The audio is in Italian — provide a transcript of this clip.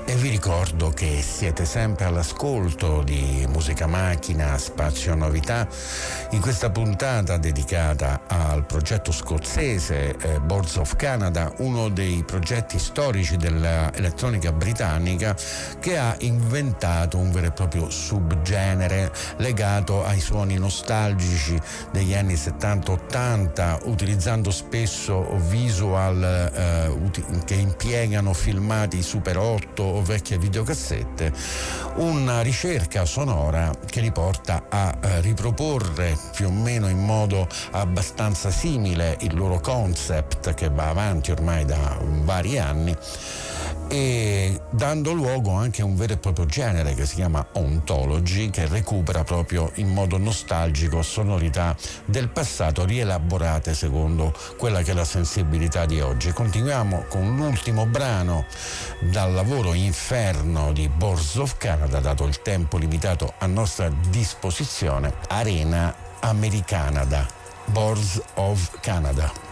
E vi ricordo che siete sempre all'ascolto di Musica Macchina, Spazio Novità, in questa puntata dedicata al progetto scozzese Boards of Canada, uno dei progetti storici dell'elettronica britannica che ha inventato un vero e proprio subgenere legato ai suoni nostalgici degli anni 70-80, utilizzando spesso visual che impiegano filmati Super 8 o vecchie videocassette, una ricerca sonora che li porta a riproporre più o meno in modo abbastanza simile il loro concept, che va avanti ormai da vari anni, e dando luogo anche a un vero e proprio genere che si chiama ontology, che recupera proprio in modo nostalgico sonorità del passato rielaborate secondo quella che è la sensibilità di oggi. Continuiamo con l'ultimo brano dal lavoro Inferno di Boards of Canada, dato il tempo limitato a nostra disposizione, Arena Americana da Boards of Canada.